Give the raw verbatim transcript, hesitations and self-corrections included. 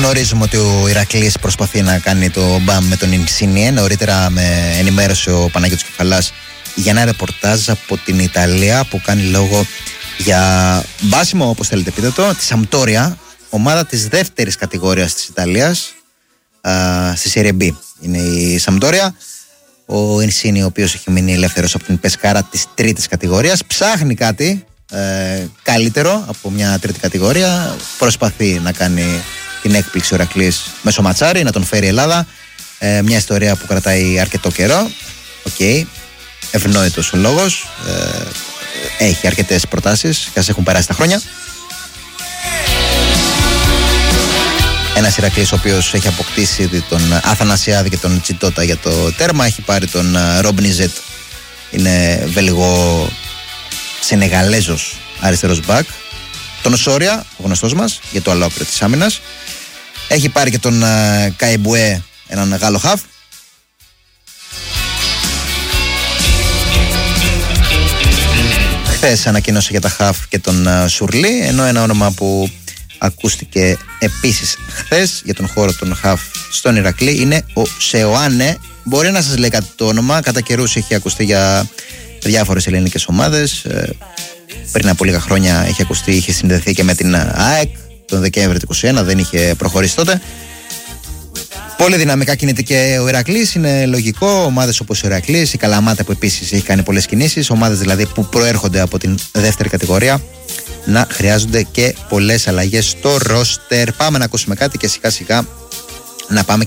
Γνωρίζουμε ότι ο Ηρακλής προσπαθεί να κάνει το μπαμ με τον Ινσίνιε. Νωρίτερα με ενημέρωσε ο Παναγιώτης Κεφαλάς για ένα ρεπορτάζ από την Ιταλία που κάνει λόγο για μπάσιμο, όπως θέλετε πείτε το, τη Σαμπτόρια, ομάδα της δεύτερης κατηγορίας της Ιταλίας, α, στη Serie B. Είναι η Σαμπτόρια. Ο Ινσίνιε, ο οποίος έχει μείνει ελεύθερος από την Πεσκάρα της τρίτης κατηγορίας, ψάχνει κάτι ε, καλύτερο από μια τρίτη κατηγορία. Προσπαθεί να κάνει την έκπληξη ο Ηρακλής μέσω ματσάρι, να τον φέρει η Ελλάδα. Ε, μια ιστορία που κρατάει αρκετό καιρό. Οκ. Okay. Ευνόητος ο λόγος. Ε, έχει αρκετές προτάσεις και ας έχουν περάσει τα χρόνια. Ένας Ηρακλής ο οποίος έχει αποκτήσει τον Αθανασιάδη και τον Τσιτότα για το τέρμα. Έχει πάρει τον Ρομπνιζέτ. Είναι Βελγό Σενεγαλέζος αριστερός μπακ. Τον Σόρια, ο γνωστός μας, για το άλλο άκρο της άμυνας. Έχει πάρει και τον Καϊμπουέ, έναν Γάλλο χαφ. Χθες ανακοίνωσε για τα χαφ και τον Σουρλί, ενώ ένα όνομα που ακούστηκε επίσης χθες για τον χώρο των χαφ στον Ηρακλή είναι ο Σεοάνε. Μπορεί να σας λέει κάτι το όνομα, κατά καιρούς έχει ακουστεί για διάφορες ελληνικές ομάδες. Πριν από λίγα χρόνια είχε ακουστεί, είχε συνδεθεί και με την ΑΕΚ τον Δεκέμβρη του είκοσι ένα, δεν είχε προχωρήσει τότε. Πολύ δυναμικά κινείται και ο Ηρακλής, είναι λογικό. Ομάδες όπως ο Ηρακλής, η Καλαμάτα που επίσης έχει κάνει πολλές κινήσεις, ομάδες δηλαδή που προέρχονται από την δεύτερη κατηγορία, να χρειάζονται και πολλές αλλαγές στο ρόστερ. Πάμε να ακούσουμε κάτι και σιγά σιγά να πάμε